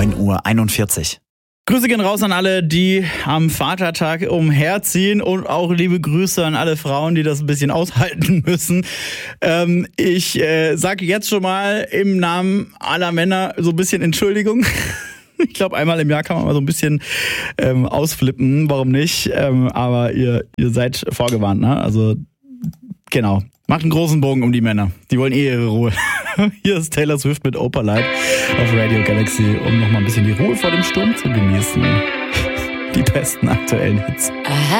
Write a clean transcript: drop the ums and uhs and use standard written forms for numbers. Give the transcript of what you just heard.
9:41 Uhr. Grüße gehen raus an alle, die am Vatertag umherziehen und auch liebe Grüße an alle Frauen, die das ein bisschen aushalten müssen. Ich sage jetzt schon mal im Namen aller Männer so ein bisschen Entschuldigung. Ich glaube, einmal im Jahr kann man mal so ein bisschen ausflippen, warum nicht? Aber ihr seid vorgewarnt, ne? Also genau, macht einen großen Bogen um die Männer. Die wollen ihre Ruhe. Hier ist Taylor Swift mit Opalite auf Radio Galaxy, um nochmal ein bisschen die Ruhe vor dem Sturm zu genießen. Die besten aktuellen Hits.